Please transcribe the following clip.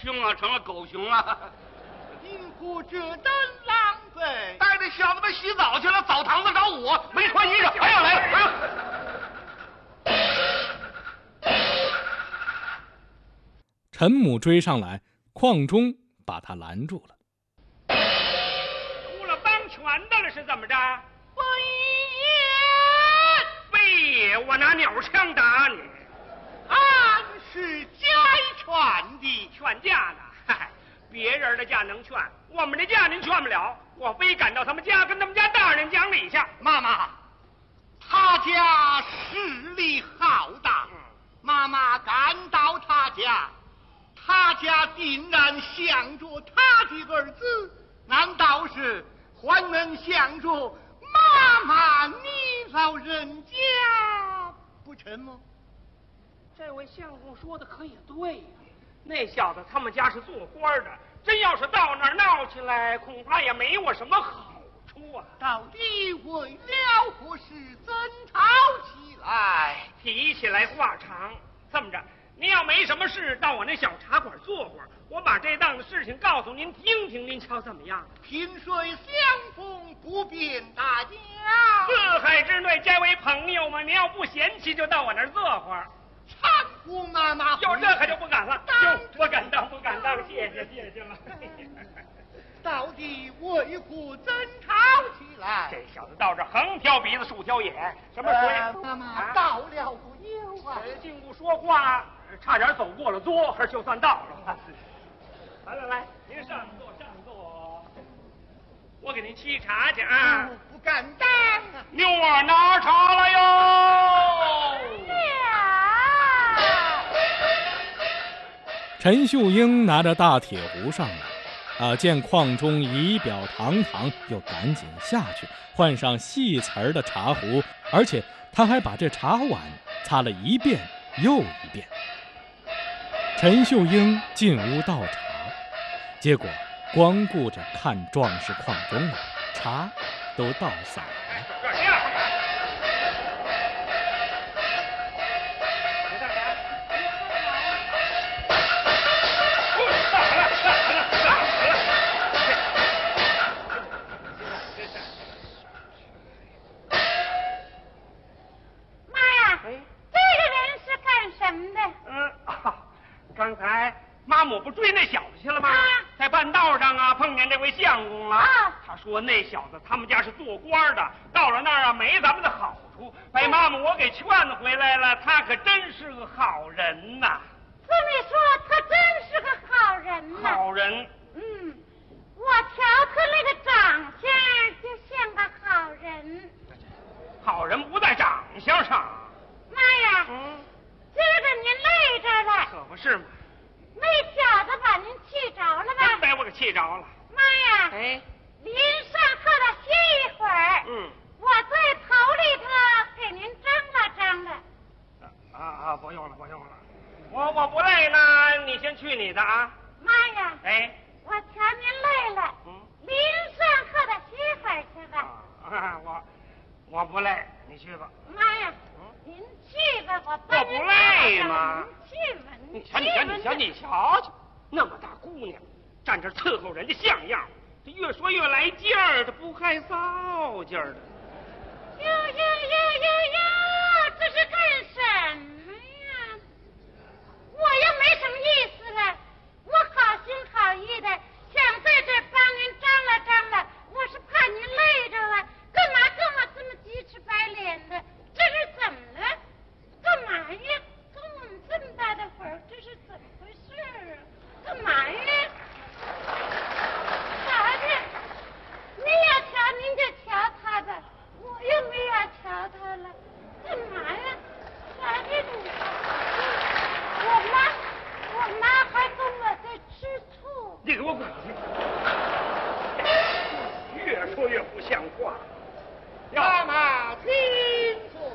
熊啊，成了狗熊了。 因故这等狼狈， 带着小子们洗澡去了，澡堂子找我，没穿衣裳。哎呀，来了！哎呦！ 陈母追上来，邝忠把他拦住了。 出了帮拳的了是怎么着？ 非非我拿鸟枪打你， 俺是家劝的， 劝架的。嗨，别人的架能劝，我们的架您劝不了。我非赶到他们家，跟他们家大人讲理去。 妈妈，他家势力浩大，妈妈赶到他家，他家竟然想着他的儿子，难道是还能想着妈妈你老人家不成吗？ 这位相公说的可也对呀，那小子他们家是做官的，真要是到那儿闹起来，恐怕也没我什么好处啊。 到底为了何事争吵起来？ 提起来话长，这么着，您要没什么事，到我那小茶馆坐会儿，我把这档子事情告诉您听听，您瞧怎么样？ 萍水相逢不便大家， 四海之内皆为朋友嘛，您要不嫌弃，就到我那儿坐会儿。 搀扶妈妈， 就这可就不敢了，就不敢当，不敢当，谢谢了。 到底为何争吵起来？ 这小子到这横挑鼻子竖挑眼，什么水？ 妈妈到了不有啊？ 进屋说话，差点走过了桌，就算到了。来，您上座，我给您沏茶去啊。 不敢当啊！ 妞儿拿茶来哟。 陈秀英拿着大铁壶上来，见邝忠仪表堂堂，又赶紧下去换上细瓷的茶壶，而且他还把这茶碗擦了一遍又一遍。陈秀英进屋倒茶，结果光顾着看壮士邝忠了，茶都倒洒了。 刚才妈母不追那小子去了吗？在半道上啊，碰见这位相公了。他说那小子他们家是做官的，到了那儿啊没咱们的好处，被妈母我给劝回来了。他可真是个好人呐！ 这么说，他真是个好人呐。 好人。 我瞧他那个长相就像个好人。 好人不在长相上。 妈呀！今儿个您累着了， 可不是嘛。 那小子把您气着了吧？ 真被我给气着了。 妈呀！您上课了歇一会儿。我在头里头给您张了。 不用了。我不累呢，你先去你的啊。 妈呀！我瞧您累了。您上课的歇会儿去吧。 我不累，你去吧。 妈呀！您去吧，我帮您不累吗？ 您去吧， 你瞧瞧，那么大姑娘，站这伺候人家像样，这越说越来劲儿，这不害臊劲儿的。 哟，这是干什么呀？我又没什么意思了，我好心好意的想在这帮您张了，我是怕您累着了，干嘛跟我这么鸡翅白脸的？这是怎么了？干嘛呀？跟我们这么大的会儿，这是怎么回事啊？干嘛呀？瞧瞧，您要瞧您就瞧他吧，我又没要瞧他了，干嘛呀？瞧瞧你，我妈还跟我在吃醋。 你给我滚去！越说越不像话。 妈妈听。